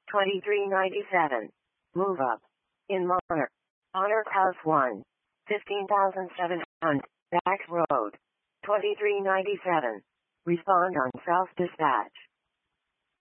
2397. Move up. In Monarch. Monarch House 1. 15,700. Back Road. 2397. Respond on self-dispatch.